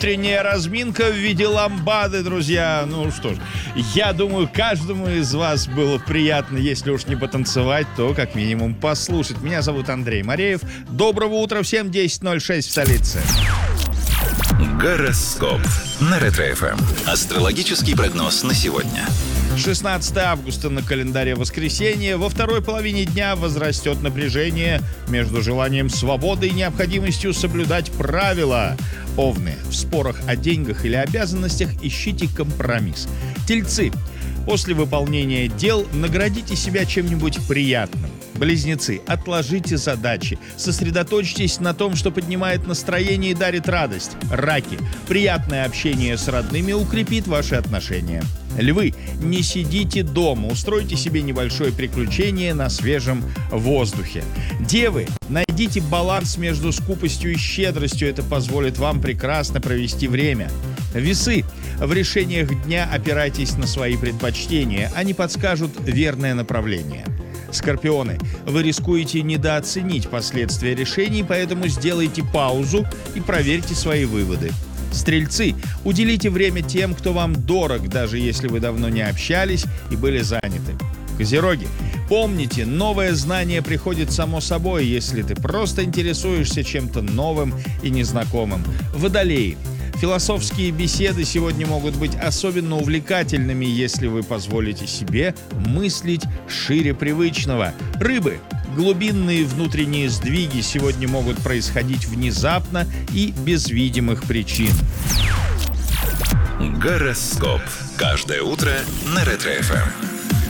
Утренняя разминка в виде ламбады, друзья. Ну что ж, я думаю, каждому из вас было приятно, если уж не потанцевать, то как минимум послушать. Меня зовут Андрей Мореев. Доброго утра всем, 10:06 в столице. Гороскоп на Ретро-ФМ. Астрологический прогноз на сегодня. 16 августа на календаре воскресенье. Во второй половине дня возрастет напряжение между желанием свободы и необходимостью соблюдать правила. Овны, в спорах о деньгах или обязанностях ищите компромисс. Тельцы, после выполнения дел наградите себя чем-нибудь приятным. Близнецы, отложите задачи, сосредоточьтесь на том, что поднимает настроение и дарит радость. Раки, приятное общение с родными укрепит ваши отношения. Львы, не сидите дома, устройте себе небольшое приключение на свежем воздухе. Девы, найдите баланс между скупостью и щедростью, это позволит вам прекрасно провести время. Весы, в решениях дня опирайтесь на свои предпочтения, они подскажут верное направление. Скорпионы, вы рискуете недооценить последствия решений, поэтому сделайте паузу и проверьте свои выводы. Стрельцы, уделите время тем, кто вам дорог, даже если вы давно не общались и были заняты. Козероги, помните, новое знание приходит само собой, если ты просто интересуешься чем-то новым и незнакомым. Водолеи, философские беседы сегодня могут быть особенно увлекательными, если вы позволите себе мыслить шире привычного. Рыбы, глубинные внутренние сдвиги сегодня могут происходить внезапно и без видимых причин. Гороскоп. Каждое утро на Ретро-ФМ.